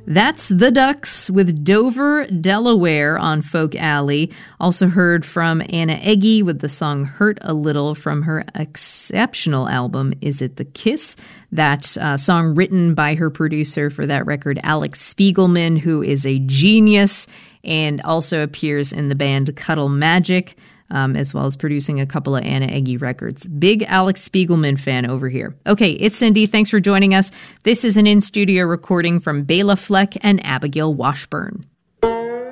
That's The Ducks with Dover, Delaware on Folk Alley. Also heard from Anna Eggy with the song Hurt a Little from her exceptional album, Is It the Kiss? That song written by her producer for that record, Alex Spiegelman, who is a genius and also appears in the band Cuddle Magic, as well as producing a couple of Anna Eggy records. Big Alex Spiegelman fan over here. Okay, it's Cindy. Thanks for joining us. This is an in-studio recording from Bela Fleck and Abigail Washburn.